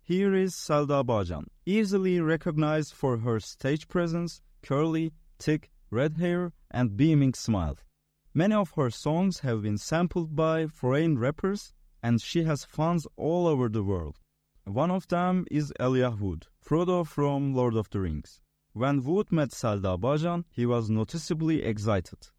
Here is Selda Bağcan, easily recognized for her stage presence, curly, thick, red hair, and beaming smile. Many of her songs have been sampled by foreign rappers, and she has fans all over the world. One of them is Elijah Wood, Frodo from Lord of the Rings. When Wood met Selda Bağcan, he was noticeably excited.